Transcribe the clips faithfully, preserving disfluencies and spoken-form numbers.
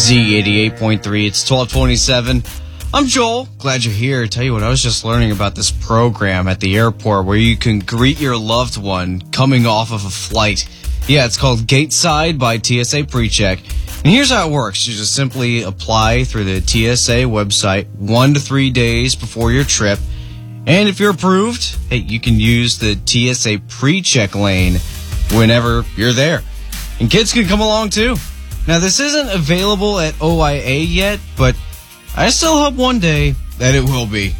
Z eighty-eight point three. It's twelve twenty-seven. I'm Joel. Glad you're here. Tell you what, I was just learning about this program at the airport where you can greet your loved one coming off of a flight. Yeah, it's called Gateside by T S A PreCheck. And here's how it works. You just simply apply through the T S A website one to three days before your trip. And if you're approved, hey, you can use the T S A PreCheck lane whenever you're there. And kids can come along too. Now, this isn't available at O I A yet, but I still hope one day that it will be.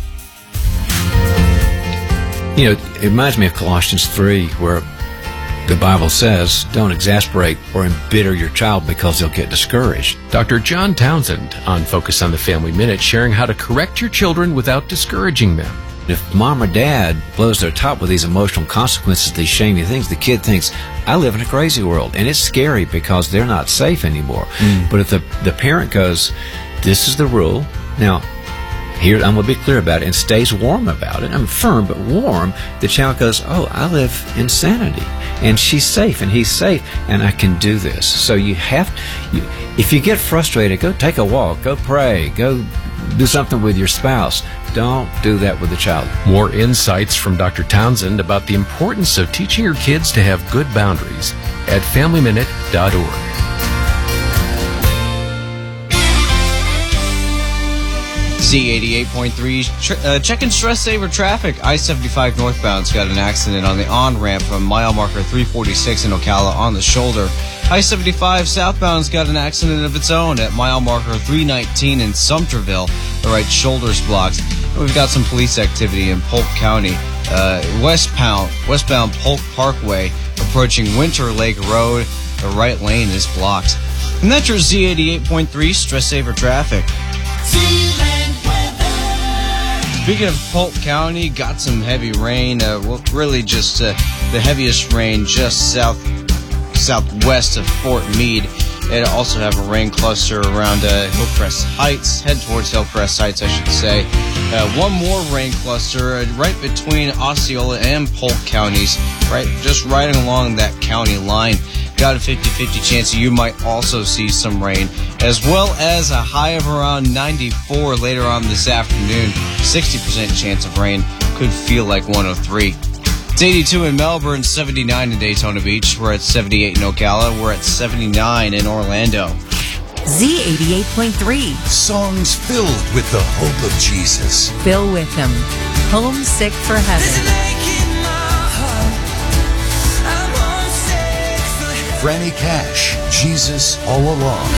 You know, it reminds me of Colossians three, where the Bible says, don't exasperate or embitter your child because they'll get discouraged. Doctor John Townsend on Focus on the Family Minute, sharing how to correct your children without discouraging them. If mom or dad blows their top with these emotional consequences, these shamey things, the kid thinks, I live in a crazy world. And it's scary because they're not safe anymore. Mm. But if the, the parent goes, this is the rule. Now, here, I'm going to be clear about it and stays warm about it. I'm firm but warm. The child goes, oh, I live in sanity. And she's safe and he's safe and I can do this. So you have, you, if you get frustrated, go take a walk, go pray, go do something with your spouse. Don't do that with the child. More insights from Doctor Townsend about the importance of teaching your kids to have good boundaries at family minute dot org. Z eighty-eight point three, tr- uh, checking stress saver traffic. I seventy-five northbound's got an accident on the on-ramp from mile marker three forty-six in Ocala on the shoulder. I seventy-five southbound's got an accident of its own at mile marker three nineteen in Sumterville. The right shoulder's blocked. And we've got some police activity in Polk County. Uh, westbound, westbound Polk Parkway approaching Winter Lake Road. The right lane is blocked. And that's your Z eighty-eight point three stress saver traffic. Speaking of Polk County, got some heavy rain. Uh, well, really just uh, the heaviest rain just south southwest of Fort Meade. It also have a rain cluster around uh, Hillcrest Heights, head towards Hillcrest Heights, I should say. Uh, one more rain cluster uh, right between Osceola and Polk counties, right, just right along that county line. Got a fifty-fifty chance you might also see some rain, as well as a high of around ninety-four later on this afternoon. sixty percent chance of rain, could feel like one oh three. It's eighty-two in Melbourne, seventy-nine in Daytona Beach. We're at seventy-eight in Ocala. We're at seventy-nine in Orlando. Z eighty-eight point three. Songs filled with the hope of Jesus. Bill Witham, Homesick for Heaven. Franny Cash, Jesus All Along.